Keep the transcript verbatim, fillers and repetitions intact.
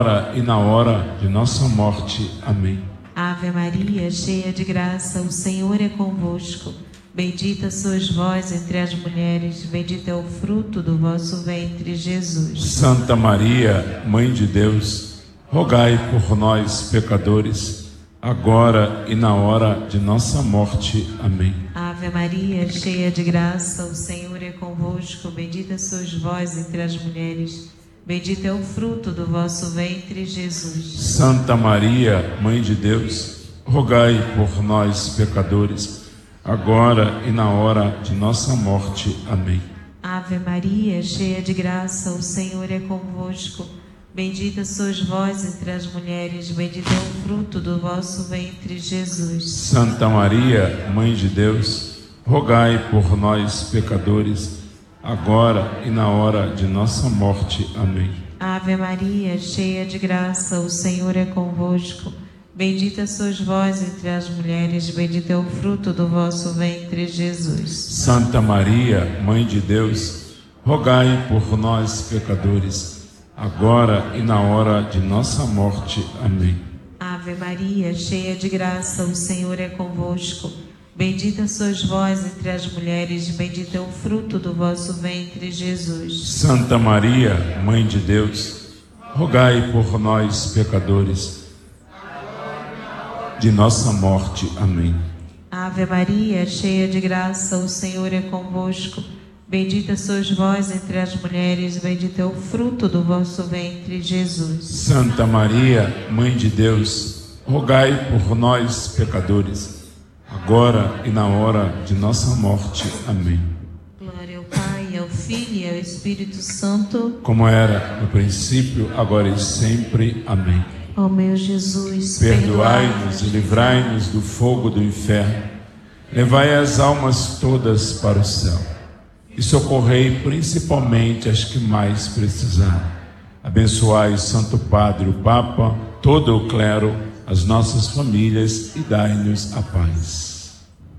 e na hora de nossa morte. Amém. Ave Maria, cheia de graça, o Senhor é convosco. Bendita sois vós entre as mulheres, bendito é o fruto do vosso ventre, Jesus. Santa Maria, Mãe de Deus, rogai por nós, pecadores, agora e na hora de nossa morte. Amém. Ave Maria, cheia de graça, o Senhor é convosco. Bendita sois vós entre as mulheres, bendito é o fruto do vosso ventre, Jesus. Santa Maria, Mãe de Deus, rogai por nós, pecadores, agora e na hora de nossa morte. Amém. Ave Maria, cheia de graça, o Senhor é convosco. Bendita sois vós entre as mulheres, bendito é o fruto do vosso ventre, Jesus. Santa Maria, Mãe de Deus, rogai por nós, pecadores, agora e na hora de nossa morte. Amém. Ave Maria, cheia de graça, o Senhor é convosco. Bendita sois vós entre as mulheres, bendito é o fruto do vosso ventre, Jesus. Santa Maria, Mãe de Deus, rogai por nós, pecadores, agora e na hora de nossa morte. Amém. Ave Maria, cheia de graça, o Senhor é convosco. Bendita sois vós entre as mulheres, bendito é o fruto do vosso ventre, Jesus. Santa Maria, Mãe de Deus, rogai por nós, pecadores, de nossa morte. Amém. Ave Maria, cheia de graça, o Senhor é convosco. Bendita sois vós entre as mulheres, bendito é o fruto do vosso ventre, Jesus. Santa Maria, Mãe de Deus, rogai por nós, pecadores, agora e na hora de nossa morte. Amém. Glória ao Pai, ao Filho e ao Espírito Santo, como era no princípio, agora e sempre. Amém. Ó meu Jesus, perdoai-nos e livrai-nos do fogo do inferno, levai as almas todas para o céu e socorrei principalmente as que mais precisarem. Abençoai o Santo Padre, o Papa, todo o clero, as nossas famílias e dai-nos a paz.